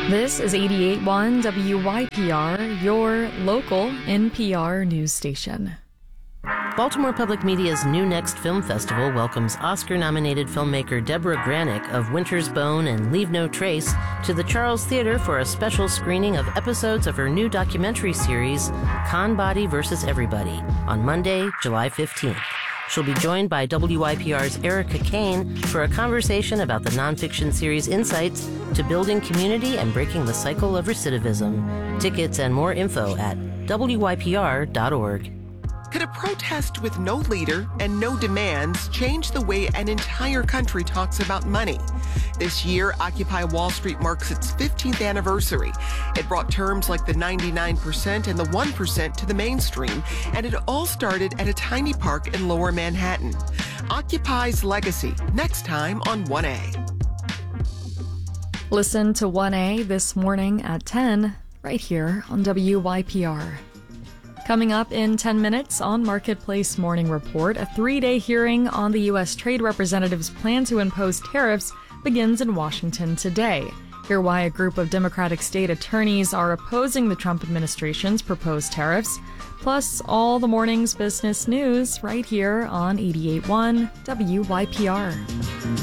This is 88.1 WYPR, your local NPR news station. Baltimore Public Media's New Next Film Festival welcomes Oscar-nominated filmmaker Deborah Granick of Winter's Bone and Leave No Trace to the Charles Theater for a special screening of episodes of her new documentary series, Con Body vs. Everybody, on Monday, July 15th. She'll be joined by WYPR's Erica Kane for a conversation about the nonfiction series insights to building community and breaking the cycle of recidivism. Tickets and more info at WYPR.org. Could a protest with no leader and no demands change the way an entire country talks about money? This year, Occupy Wall Street marks its 15th anniversary. It brought terms like the 99% and the 1% to the mainstream, and it all started at a tiny park in Lower Manhattan. Occupy's legacy, next time on 1A. Listen to 1A this morning at 10, right here on WYPR. Coming up in 10 minutes on Marketplace Morning Report, a 3-day hearing on the U.S. Trade Representative's plan to impose tariffs begins in Washington today. Hear why a group of Democratic state attorneys are opposing the Trump administration's proposed tariffs, plus all the morning's business news right here on 88.1 WYPR.